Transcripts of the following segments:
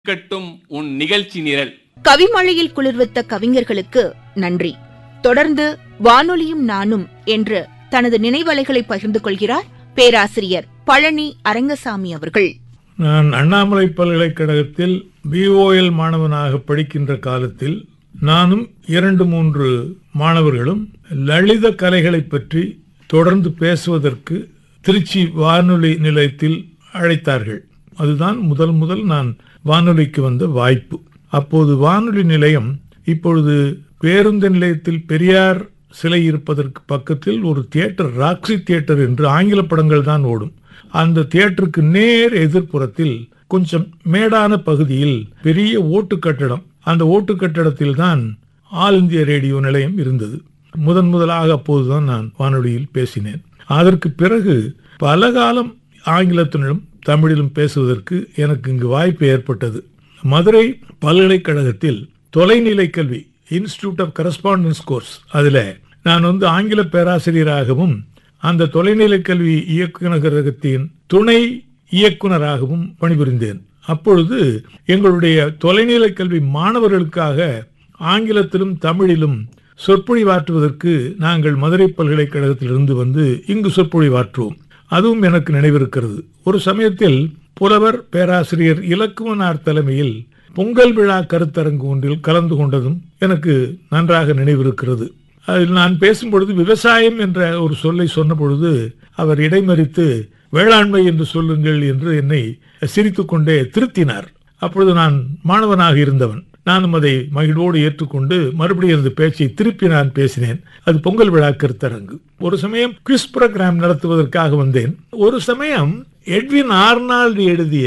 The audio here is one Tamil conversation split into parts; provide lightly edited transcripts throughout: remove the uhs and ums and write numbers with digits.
கட்டும் உன் நிகழ்ச்சி நிரல். கவிமழையில் குளிர்வித்த கவிஞர்களுக்கு நன்றி. தொடர்ந்து வானொலியும் நானும் என்று தனது நினைவலைகளை பகிர்ந்து கொள்கிறார் பேராசிரியர் பழனி அரங்கசாமி அவர்கள். நான் அண்ணாமலை பல்கலைக்கழகத்தில் பிஓஎல் மாணவனாக படிக்கின்ற காலத்தில் நானும் 2-3 மாணவர்களும் லலித கலைகளை பற்றி தொடர்ந்து பேசுவதற்கு திருச்சி வானொலி நிலையத்தில் அழைத்தார்கள். அதுதான் முதல் நான் வானொலிக்கு வந்த வாய்ப்பு. அப்போது வானொலி நிலையம் இப்பொழுது பேருந்து நிலையத்தில் பெரியார் சிலை இருப்பதற்கு பக்கத்தில் ஒரு தியேட்டர், ராக்ஸி தியேட்டர் என்று ஆங்கில படங்கள் தான் ஓடும். அந்த தியேட்டருக்கு நேர் எதிர்ப்புறத்தில் கொஞ்சம் மேடான பகுதியில் பெரிய ஓட்டு கட்டடம், அந்த ஓட்டு கட்டடத்தில் தான் ஆல் இந்திய ரேடியோ நிலையம் இருந்தது. முதலாக அப்போதுதான் நான் வானொலியில் பேசினேன். அதற்கு பிறகு பல காலம் ஆங்கிலத்திலும் தமிழிலும் பேசுவதற்கு எனக்கு இங்கு வாய்ப்பு ஏற்பட்டது. மதுரை பல்கலைக்கழகத்தில் தொலைநிலை கல்வி இன்ஸ்டிடியூட் ஆஃப் கரஸ்பாண்டன்ஸ் கோர்ஸ், அதில் நான் ஆங்கில பேராசிரியராகவும் அந்த தொலைநிலை கல்வி இயக்குநரகத்தின் துணை இயக்குநராகவும் பணிபுரிந்தேன். அப்பொழுது எங்களுடைய தொலைநிலை கல்வி மாணவர்களுக்காக ஆங்கிலத்திலும் தமிழிலும் சொற்பொழிவாற்றுவதற்கு நாங்கள் மதுரை பல்கலைக்கழகத்திலிருந்து வந்து இங்கு சொற்பொழிவாற்றுவோம். அதுவும் எனக்கு நினைவிருக்கிறது. ஒரு சமயத்தில் புலவர் பேராசிரியர் இலக்குவனார் தலைமையில் பொங்கல் விழா கருத்தரங்கு ஒன்றில் கலந்து கொண்டதும் எனக்கு நன்றாக நினைவிருக்கிறது. அதில் நான் பேசும்பொழுது விவசாயம் என்ற ஒரு சொல்லை சொன்ன பொழுது அவர் இடைமறித்து வேளாண்மை என்று சொல்லுங்கள் என்று என்னை சிரித்துக்கொண்டே திருத்தினார். அப்பொழுது நான் மாணவனாக இருந்தவன். நானும் அதை மகிழ்வோடு ஏற்றுக்கொண்டு மறுபடியும் அந்த பேச்சை திருப்பி நான் பேசினேன். அது பொங்கல் விழா கருத்தரங்கு. ஒரு சமயம் குவிஸ் புரோகிராம் நடத்துவதற்காக வந்தேன். ஒரு சமயம் எட்வின் ஆர்னால்டு எழுதிய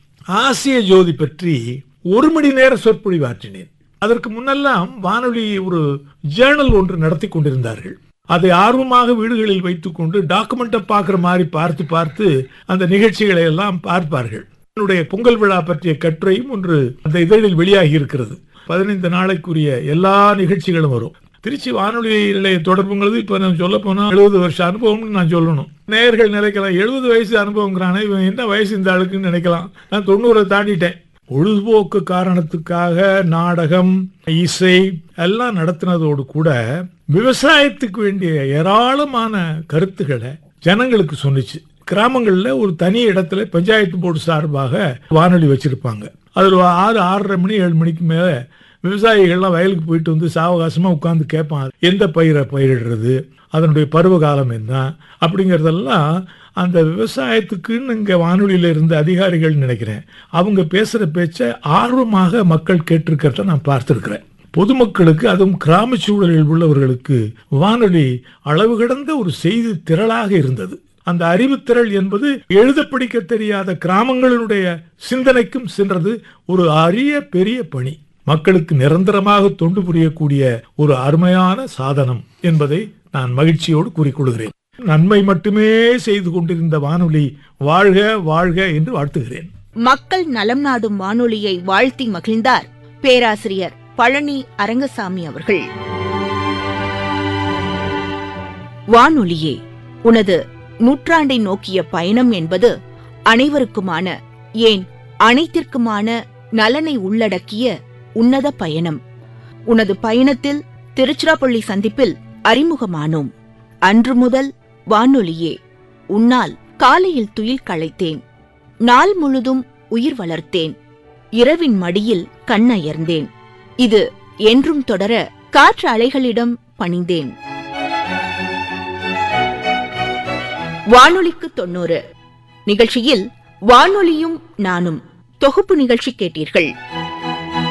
ஆசிய ஜோதி பற்றி 1 மணி நேர சொற்பொழிவாற்றினேன். அதற்கு முன்னெல்லாம் வானொலி ஒரு ஜேர்னல் ஒன்று நடத்தி கொண்டிருந்தார்கள். அதை ஆர்வமாக வீடுகளில் வைத்துக் கொண்டு டாக்குமெண்ட்டை பார்க்கிற மாதிரி பார்த்து அந்த நிகழ்ச்சிகளை எல்லாம் பார்ப்பார்கள். என்னுடைய பொங்கல் விழா பற்றிய கட்டுரையும் ஒன்று அந்த இதழில் வெளியாகி இருக்கிறது. 15 நாளைக்குரிய எல்லா நிகழ்ச்சிகளும் வரும். திருச்சி வானொலி நிலைய தொடர்புங்கிறது இப்ப நான் சொல்ல போனா 70 வருஷ அனுபவம்னு நான் சொல்லணும். நேயர்கள் நினைக்கலாம் 70 வயசு அனுபவங்கிறானே, இவன் என்ன வயசு இந்த ஆளுக்குன்னு நினைக்கலாம். நான் 90 தாண்டிட்டேன். பொழுதுபோக்கு காரணத்துக்காக நாடகம், இசை எல்லாம் நடத்தினதோடு கூட விவசாயத்துக்கு வேண்டிய ஏராளமான கருத்துக்களை ஜனங்களுக்கு சொன்னிச்சு. கிராமங்கள்ல ஒரு தனி இடத்துல பஞ்சாயத்து போர்டு சார்பாக வானொலி வச்சிருப்பாங்க. அதில் 6:30 மணி 7 மணிக்கு மேல விவசாயிகள்லாம் வயலுக்கு போயிட்டு வந்து சாவகாசமா உட்கார்ந்து கேட்பாங்க. எந்த பயிரை பயிரிடுறது, அதனுடைய பருவ காலம் என்ன அப்படிங்கறதெல்லாம் அந்த விவசாயத்துக்குன்னு இங்க வானொலியில இருந்த அதிகாரிகள் நினைக்கிறேன், அவங்க பேசுற பேச்ச ஆர்வமாக மக்கள் கேட்டிருக்கிறத நான் பார்த்திருக்கிறேன். பொதுமக்களுக்கு, அதுவும் கிராம சூழலில் உள்ளவர்களுக்கு வானொலி அளவு கடந்த ஒரு செய்தி திரளாக இருந்தது. அந்த அறிவுத்திரள் என்பது எழுத படிக்க தெரியாத கிராமங்களுடைய சிந்தனைக்கும் சென்றது. ஒரு அரிய பெரிய பணி, மக்களுக்கு நிரந்தரமாக தொண்டு புரியக்கூடிய ஒரு அருமையான சாதனம் என்பதை நான் மகிழ்ச்சியோடு கூறிக்கொள்கிறேன். நன்மை மட்டுமே செய்து கொண்டிருந்த வானொலி வாழ்க வாழ்க என்று வாழ்த்துகிறேன். மக்கள் நலம் நாடும் வானொலியை வாழ்த்தி மகிழ்ந்தார் பேராசிரியர் பழனி அரங்கசாமி அவர்கள். வானொலியே, உனது நூற்றாண்டை நோக்கிய பயணம் என்பது அனைவருக்குமான, ஏன் அனைத்திற்குமான நலனை உள்ளடக்கிய உன்னத பயணம். உனது பயணத்தில் திருச்சிராப்பள்ளி சந்திப்பில் அறிமுகமானோம். அன்று முதல் வானொலியே, உன்னால் காலையில் துயில் களைத்தேன், நாள் முழுதும் உயிர் வளர்த்தேன், இரவின் மடியில் கண்ணயர்ந்தேன். இது என்றும் தொடர காற்று அலைகளிடம் பணிந்தேன். வானொலிக்கு 90 நிகழ்ச்சியில் வானொலியும் நானும் தொகுப்பு நிகழ்ச்சி கேட்டீர்கள்.